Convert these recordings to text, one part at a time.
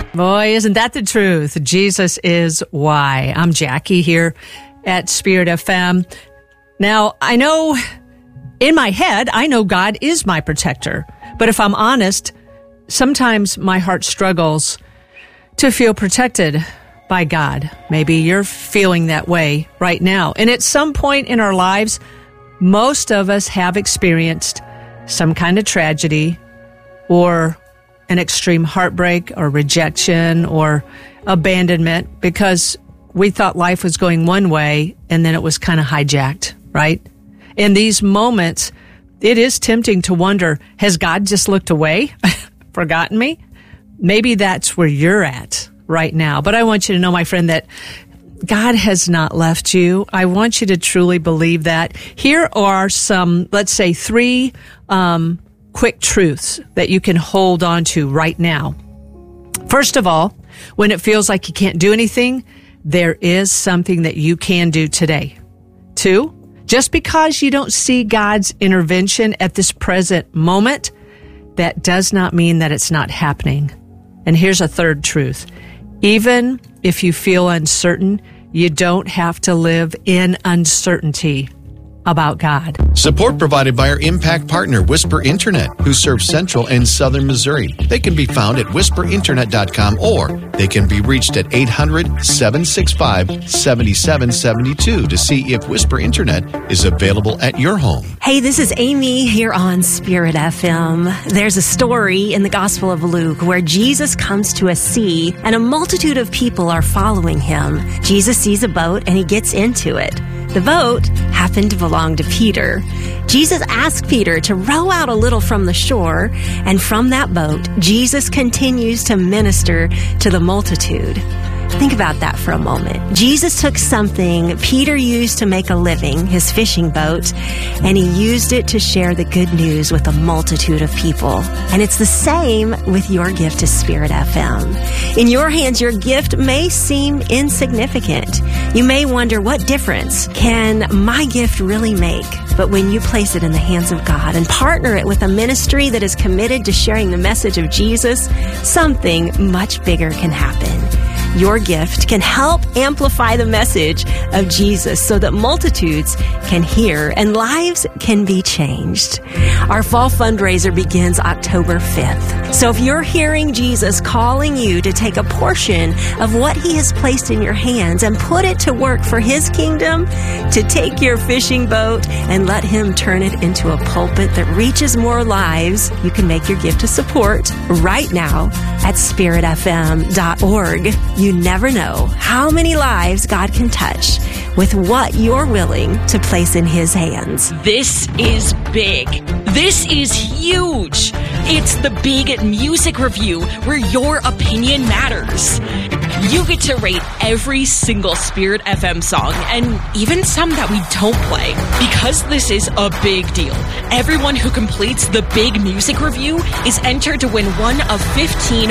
Boy, isn't that the truth? Jesus is why. I'm Jackie here at Spirit FM. Now, I know in my head, I know God is my protector. But if I'm honest, sometimes my heart struggles to feel protected by God. Maybe you're feeling that way right now. And at some point in our lives, most of us have experienced some kind of tragedy or an extreme heartbreak or rejection or abandonment because we thought life was going one way and then it was kind of hijacked, right? In these moments, it is tempting to wonder, has God just looked away, forgotten me? Maybe that's where you're at right now. But I want you to know, my friend, that God has not left you. I want you to truly believe that. Here are some, let's say, 3 quick truths that you can hold on to right now. First of all, when it feels like you can't do anything, there is something that you can do today. 2, just because you don't see God's intervention at this present moment, that does not mean that it's not happening. And here's a third truth. Even if you feel uncertain, you don't have to live in uncertainty about God. Support provided by our impact partner, Whisper Internet, who serves Central and Southern Missouri. They can be found at whisperinternet.com or they can be reached at 800-765-7772 to see if Whisper Internet is available at your home. Hey, this is Amy here on Spirit FM. There's a story in the Gospel of Luke where Jesus comes to a sea and a multitude of people are following him. Jesus sees a boat and he gets into it. The boat happened to belong to Peter. Jesus asked Peter to row out a little from the shore, and from that boat, Jesus continues to minister to the multitude. Think about that for a moment. Jesus took something Peter used to make a living, his fishing boat, and he used it to share the good news with a multitude of people. And it's the same with your gift to Spirit FM. In your hands, your gift may seem insignificant. You may wonder, what difference can my gift really make? But when you place it in the hands of God and partner it with a ministry that is committed to sharing the message of Jesus, something much bigger can happen. Your gift can help amplify the message of Jesus so that multitudes can hear and lives can be changed. Our fall fundraiser begins October 5th. So if you're hearing Jesus calling you to take a portion of what he has placed in your hands and put it to work for his kingdom, to take your fishing boat and let him turn it into a pulpit that reaches more lives, you can make your gift to support right now at spiritfm.org. You never know how many lives God can touch with what you're willing to place in his hands. This is big. This is huge. It's the big music review where your opinion matters. You get to rate every single Spirit FM song and even some that we don't play. Because this is a big deal, everyone who completes the big music review is entered to win one of 15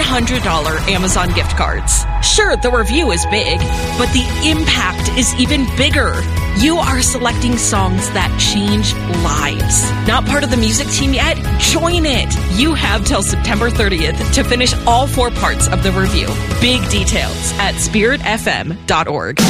$100 Amazon gift cards. Sure, the review is big, but the impact is even bigger. You are selecting songs that change lives. Not part of the music team yet? Join it. You have till September 30th to finish all 4 parts of the review. Big details at spiritfm.org.